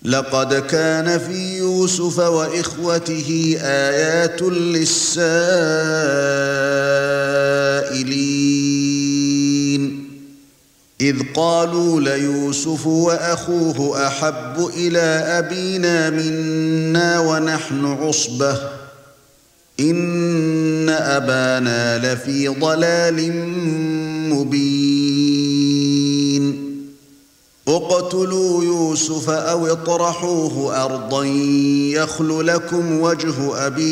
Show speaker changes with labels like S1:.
S1: لقد كان في يوسف وإخوته آيات للسائلين إذ قالوا ليوسف وأخوه أحب إلى أبينا منا ونحن عصبة إن أبانا لفي ضلال مبين اقتلوا يوسف أو اطرحوه أرضا يخل لكم وجه أبيكم